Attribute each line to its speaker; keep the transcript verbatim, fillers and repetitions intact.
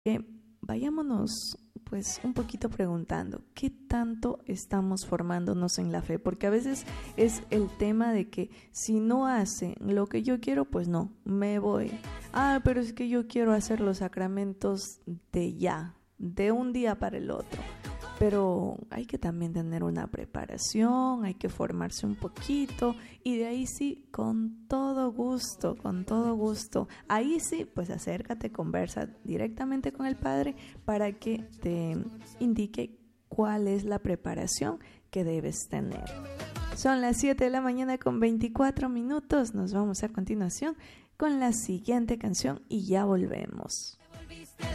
Speaker 1: que vayámonos pues un poquito preguntando qué tanto estamos formándonos en la fe, porque a veces es el tema de que si no hace lo que yo quiero, pues no, me voy. Ah, pero es que yo quiero hacer los sacramentos de ya, de un día para el otro. Pero hay que también tener una preparación, hay que formarse un poquito y de ahí sí, con todo gusto, con todo gusto. Ahí sí, pues acércate, conversa directamente con el Padre para que te indique cuál es la preparación que debes tener. Son las siete de la mañana con veinticuatro minutos. Nos vamos a continuación con la siguiente canción y ya volvemos.